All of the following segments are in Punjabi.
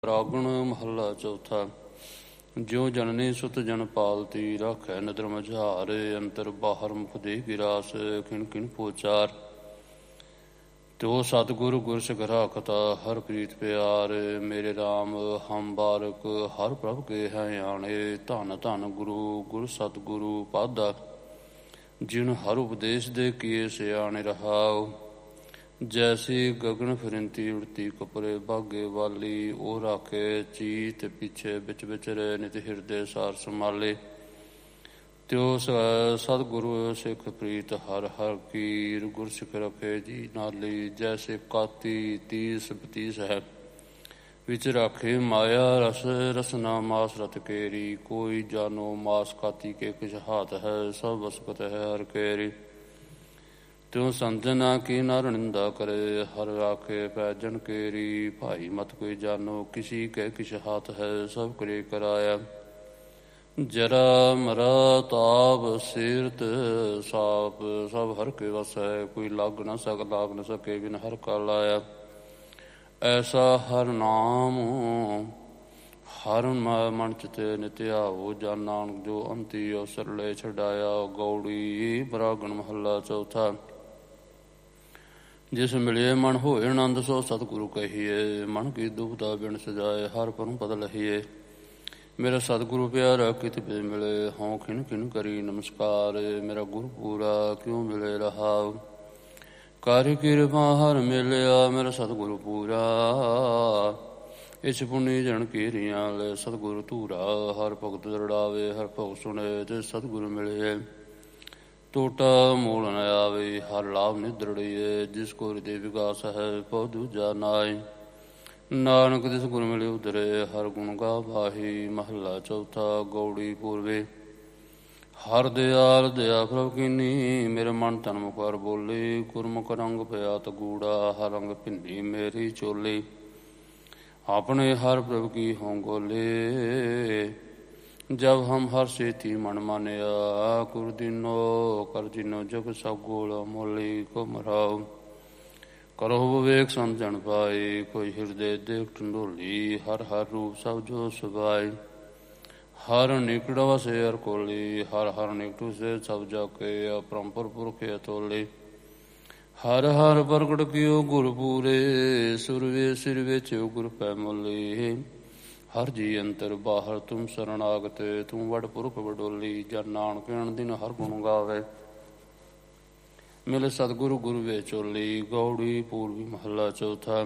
ਰਾਗਣ ਮਹੱਲਾ ਚੌਥਾ। ਜਿਉ ਜਨਨੀ ਸੁਤ ਜਨ ਪਾਲਤੀ, ਰਾਖੈ ਨਦਰ ਮਝਾਰ। ਅੰਤਰ ਬਾਹਰ ਮੁਖ ਦੇ ਗਿਰਾਸ, ਖਿਣ ਖਿਣ ਪੋਚਾਰ। ਤਿਉ ਸਤਿਗੁਰ ਗੁਰ ਸਿਖ ਰਾਖਤਾ, ਹਰ ਪ੍ਰੀਤ ਪਿਆਰ। ਮੇਰੇ ਰਾਮ ਹਮ ਬਾਰਕ, ਹਰ ਪ੍ਰਭ ਕੇ ਹੈ ਆਣੇ। ਧੰਨ ਧੰਨ ਗੁਰੂ ਗੁਰ ਸਤਿਗੁਰੂ ਪਾਦਾ, ਜਿਨ ਹਰ ਉਪਦੇਸ਼ ਦੇ ਕੀਏ ਸਿਆਣੇ ਰਹਾਉ। ਜੈਸੀ ਗਗਨ ਫਿਰੰਤੀ ਉੜਤੀ ਕਪਰੇ, ਬਾਗੇ ਵਾਲੀ ਉਹ ਰਾਖੇ ਚੀਤ ਪਿੱਛੇ। ਵਿੱਚ ਵਿਚਰੇ ਨਿਤ ਹਿਰਦੇ ਸਾਰ ਸੰਭਾਲੇ। ਤਿਉ ਸਤਿਗੁਰੂ ਸਿੱਖ ਪ੍ਰੀਤ, ਹਰ ਹਰ ਕੀਰ। ਗੁਰ ਸਿਖ ਰਖੇ ਜੀ ਨਾਲੀ, ਜੈਸੇ ਕਾਤੀ ਤੀਸ ਬਤੀਸ ਹੈ। ਵਿੱਚ ਰਾਖੇ ਮਾਇਆ ਰਸ, ਰਸਨਾ ਮਾਸ ਰਤ ਕੇਰੀ। ਕੋਈ ਜਾਨੋ ਮਾਸ ਕਾਤੀ ਕੇ ਕਿਛ ਹਾਥ ਹੈ, ਸਭ ਵਸਕਤ ਹੈ ਹਰ ਕੇਰੀ। ਤਿਉ ਸੰਜਨਾ ਕੀ ਨਰ ਨਿੰਦਾ ਕਰੇ, ਹਰ ਰਾਖੇ ਪੈਜਨ ਕੇਰੀ। ਭਾਈ ਮਤ ਕੋਈ ਜਾਨੋ, ਕਿਸੀ ਕੇ ਕਿਛ ਹਾਥ ਹੈ, ਸਭ ਕਰੇ ਕਰਾਇਆ। ਜਰਾ ਮਰਾ ਤਾਪ ਸੀਰਤ ਸਾਪ, ਸਭ ਹਰ ਕੇ ਵਸ ਹੈ। ਕੋਈ ਲਾਗ ਨ ਸਕੇ, ਬਿਨ ਹਰ ਕਾ ਲਾਇਆ। ਐਸਾ ਹਰ ਨਾਮ ਹਰ ਮਨ ਚਿਤੇ ਨਿਤ ਆਵੋ। ਜਨ ਨਾਨਕ ਜੋ ਅੰਤੀ ਅਵਸਰ ਲੈ ਛਡਾਇਆ। ਗੌੜੀ ਬਰਾਗਣ ਮਹੱਲਾ ਚੌਥਾ। ਜਿਸ ਮਿਲਿਏ ਮਨ ਹੋਏ ਆਨੰਦ, ਸੋ ਸਤਿਗੁਰੂ ਕਹੀਏ। ਮਨ ਕੀ ਦੁਬਦਾ ਬਿਨ ਸਜਾਏ, ਹਰ ਪਰਮ ਪਦ ਲਹੀਏ। ਮੇਰਾ ਸਤਿਗੁਰੂ ਪਿਆਰਾ ਕਿਤ ਬੇ ਮਿਲੇ, ਹਉ ਖਿਨ ਖਿਨ ਕਰੀ ਨਮਸਕਾਰ। ਮੇਰਾ ਗੁਰ ਪੂਰਾ ਕਿਉ ਮਿਲੇ ਰਹਾਉ, ਕਰ ਕਿਰਪਾ ਹਰ ਮਿਲਿਆ। ਮੇਰਾ ਸਤਿਗੁਰੂ ਪੂਰਾ ਇਸ ਪੁਨੀ ਜਨ ਕੀਰੀਆਂ ਲੈ। ਸਤਿਗੁਰੂ ਧੂਰਾ ਹਰ ਭਗਤ ਦਰੜਾਵੇ, ਹਰ ਭਗਤ ਸੁਣੇ ਤੇ ਸਤਿਗੁਰੂ ਮਿਲੇ। ਟੋਟਾ ਮੂਲ ਨ ਆਵੇ, ਹਰ ਲਾਭ ਨਿਦਰੜੀਏ। ਜਿਸ ਕੋ ਹਿਰਦੇ ਵਿਗਾਸ ਹੈ, ਪਉ ਦੂਜਾ ਨਾਇ। ਨਾਨਕ ਜਿਸ ਗੁਰ ਮਿਲੇ ਉਧਰੇ, ਹਰ ਗੁਣ ਗਾਵਾਹੀ। ਮਹੱਲਾ ਚੌਥਾ। ਗੌੜੀ ਪੂਰਵੇ। ਹਰ ਦਿਆਲ ਦਇਆ ਪ੍ਰਭ ਕੀਨੀ, ਮੇਰੇ ਮਨ ਤਨ ਮੁਖ ਹਰ ਬੋਲੀ। ਗੁਰਮੁਖ ਰੰਗ ਪਿਆ ਤਗੂੜਾ, ਹਰ ਰੰਗ ਭਿੰਨੀ ਮੇਰੀ ਚੋਲੀ। ਆਪਣੇ ਹਰ ਪ੍ਰਭ ਕੀ ਹੋਂ ਗੋਲੇ, ਜਬ ਹਮ ਹਰ ਸੇਤੀ ਮਨ ਮਾਨਿਆ। ਗੁਰ ਦੀਨੋ ਕਰ ਜਿਨੋ, ਜਗ ਸਭ ਗੋਲ ਮੋਲੀ। ਕੋ ਮਰਾਉ ਕਰੋ ਵਿਵੇਕ ਸਮਝਣ ਪਾਏ, ਕੋਈ ਹਿਰਦੇ ਦੇਖ ਢੰਡੋਲੀ। ਹਰ ਹਰ ਰੂਪ ਸਭ ਜੋ ਸੁਭਾਏ, ਹਰ ਨਿਕਟ ਵਸੇ ਹਰ ਕੋਲੀ। ਹਰ ਹਰ ਨਿਕਟ ਸੇ ਸਭ ਜਾ ਕੇ, ਅਪਰੰਪਰ ਪੁਰਖ ਅਤੋਲੇ। ਹਰ ਹਰ ਪ੍ਰਗਟ ਕੀਓ ਗੁਰ ਪੂਰੇ, ਸੁਰਵੇ ਸਿਰ ਵਿੱਚ ਗੁਰ ਪੈ ਮੁੱਲੇ। ਹਰ ਜੀ ਅੰਤਰ ਬਾਹਰ ਤੁਮ ਸਰਣਾਗਤ, ਤੂੰ ਵਡ ਪੁਰਖ ਵਡੋਲੀ। ਜਨ ਨਾਨਕ ਅਣ ਦਿਨ ਹਰ ਗੁਣ ਗਾਵੇ, ਮਿਲੇ ਸਤਿਗੁਰੂ ਗੁਰ ਵੇਚੋਲੀ। ਗੌੜੀ ਪੂਰਬੀ ਮਹੱਲਾ ਚੌਥਾ।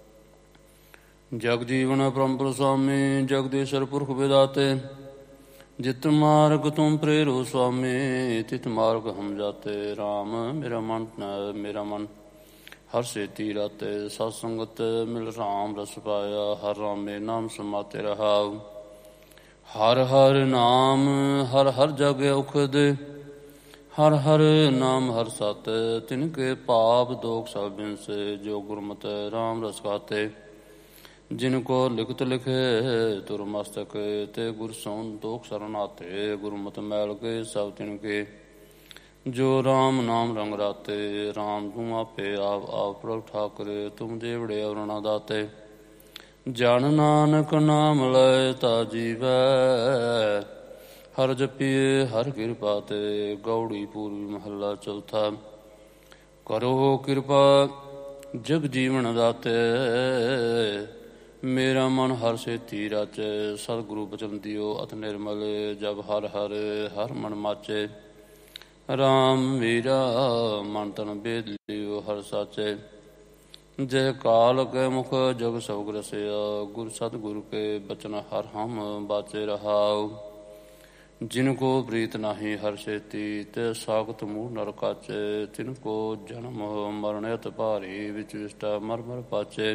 ਜਗ ਜੀਵਨ ਪਰੰਪਰ ਸੁਆਮੀ, ਜਗਦੀਸ਼ਰ ਪੁਰਖ ਵਿਦਾਤੇ। ਜਿਤ ਮਾਰਗ ਤੁਮ ਪ੍ਰੇਰੋ ਸੁਆਮੀ, ਤਿਤ ਮਾਰਗ ਹਮ ਜਾਤੇ। ਰਾਮ ਮੇਰਾ ਮਨ ਹਰ ਸੇਤੀ ਰਾਤੇ। ਸਤ ਸੰਗਤ ਮਿਲ ਰਾਮ ਰਸ ਪਾਇਆ, ਹਰ ਰਾਮੇ ਨਾਮ ਸਮਾਤੇ ਰਹਾਉ। ਹਰ ਹਰ ਨਾਮ ਹਰ ਹਰ ਜਗ ਔਖਦ, ਹਰ ਹਰ ਨਾਮ ਹਰ ਸਤ। ਤਿਨ ਕੇ ਪਾਪ ਦੋਖ ਸਭ ਬਿਨਸੇ, ਜੋ ਗੁਰਮਤਿ ਰਾਮ ਰਸ ਖਾਤੇ। ਜਿਨ ਕੋ ਲਿਖਤ ਲਿਖੇ ਤੁਰ ਮਸਤਕ, ਤੇ ਗੁਰ ਸੋਨ ਦੋਖ ਸਰਨਾਤੇ। ਗੁਰਮਤਿ ਮੈਲ ਕੇ ਸਭ ਤਿਨ ਕੇ, ਜੋ ਰਾਮ ਨਾਮ ਰੰਗ ਰਾਤੇ। ਰਾਮ ਤੂੰ ਆਪੇ ਆਪ ਆਪ ਪ੍ਰਭ ਠਾਕੁਰ, ਤੁਮ ਦੇਵੜੇ ਅਵਰਣਾ ਦਾਤੇ। ਜਨ ਨਾਨਕ ਨਾਮ ਲਏ ਤਾ ਜੀਵੈ, ਹਰ ਜਪੀਏ ਹਰ ਕਿਰਪਾ ਤੇ। ਗੌੜੀ ਪੂਰਬੀ ਮਹੱਲਾ ਚੌਥਾ। ਕਰੋ ਕਿਰਪਾ ਜਗ ਜੀਵਨ ਦਾਤੇ, ਮੇਰਾ ਮਨ ਹਰ ਸੇਤੀ ਰਾਚੇ। ਸਤਿਗੁਰੂ ਬਚਨ ਦਿਓ ਅਤ ਨਿਰਮਲ, ਜਬ ਹਰ ਹਰ ਹਰ ਮਨ ਮਾਚੇ। ਰਾਮ ਵੀਰਾ ਮਨ ਤਨ ਬੇਦ ਲਿਓ ਹਰ ਸਾਚੇ। ਜੈ ਕਾਲ ਕੇ ਮੁਖ ਜਗ ਸਭ ਰਸਿਆ, ਗੁਰ ਸਤਿਗੁਰ ਕੇ ਬਚਨ ਹਰ ਹਮ ਬਾਚੇ ਰਹਾਉ। ਜਿਨ ਕੋ ਪ੍ਰੀਤ ਨਾਹੀ ਹਰ ਸੇਤੀ, ਤੇ ਸਾਖਤ ਮੂਹ ਨਰ ਕਾਚੇ। ਤਿਨ ਕੋ ਜਨਮ ਮਰਨ ਅਤ ਭਾਰੀ, ਵਿੱਚ ਵਿਸਟਾ ਮਰ ਮਰ ਪਾਚੇ।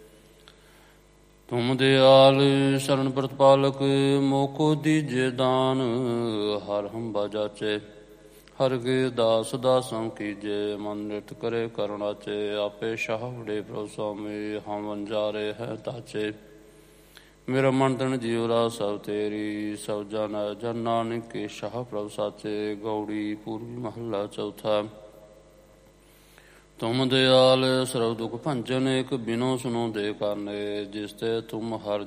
ਤੁਮ ਦਿਆਲ ਸ਼ਰਨ ਪ੍ਰਤਪਾਲਕ, ਮੋਕੋ ਦੀਜੇ ਦਾਨ। ਹਰ ਹਮ ਬਾਜਾਚੇ, ਹਰ ਕੇ ਦਾਸ ਦਾਸੰ ਕੀਜੇ। ਮਨ ਨਿਰਤ ਕਰੇ ਕਰੁਣਾਚੇ, ਆਪੇ ਸ਼ਾਹ ਵਡੇ ਪ੍ਰਭ ਸੁਆਮੀ। ਹਮ ਵੰਜਾਰੇ ਹੈ ਤਾਚੇ, ਮੇਰਾ ਮਨ ਤਨ ਜੀਉ ਰਾਜ ਸਭ ਤੇਰੀ। ਸਭ ਜਨ ਜਨ ਨਾਨਕ ਕੇ ਸ਼ਾਹ ਪ੍ਰਭ ਸਾਚੇ। ਗੌੜੀ ਪੂਰਬੀ ਮਹੱਲਾ ਚੌਥਾ। ਤੁਮ ਦਿਆਲ ਸਰਬ ਦੁਖ ਭੰਜਨ, ਇਕ ਬਿਨੋ ਸੁਨੋ ਦੇ ਕਰਨੇ, ਜਿਸ ਤੇ ਤੁਮ ਹਰ